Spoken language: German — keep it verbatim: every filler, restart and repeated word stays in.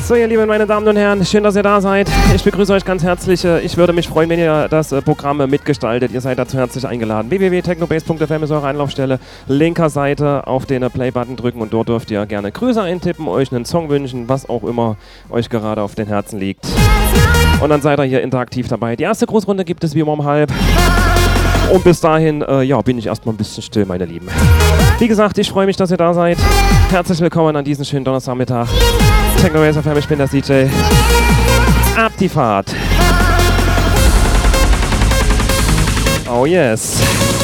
So, ihr lieben meine Damen und Herren, schön, dass ihr da seid. Ich begrüße euch ganz herzlich. Ich würde mich freuen, wenn ihr das Programm mitgestaltet. Ihr seid dazu herzlich eingeladen. w w w punkt technobase punkt f m ist eure Anlaufstelle. Linker Seite auf den Play-Button drücken und dort dürft ihr gerne Grüße eintippen, euch einen Song wünschen, was auch immer euch gerade auf den Herzen liegt. Und dann seid ihr hier interaktiv dabei. Die erste Großrunde gibt es wie immer um halb. Und bis dahin, äh, ja, bin ich erstmal ein bisschen still, meine Lieben. Wie gesagt, ich freue mich, dass ihr da seid. Herzlich willkommen an diesem schönen Donnerstagmittag. Technobase F M, ich bin der D J. Ab die Fahrt. Oh yes.